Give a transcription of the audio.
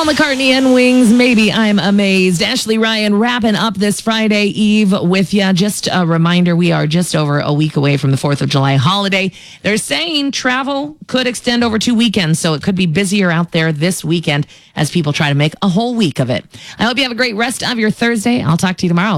Paul McCartney and Wings, Maybe I'm Amazed. Ashley Ryan wrapping up this Friday Eve with you. Just a reminder, we are just over a week away from the 4th of July holiday. They're saying travel could extend over 2 weekends, so it could be busier out there this weekend as people try to make a whole week of it. I hope you have a great rest of your Thursday. I'll talk to you tomorrow.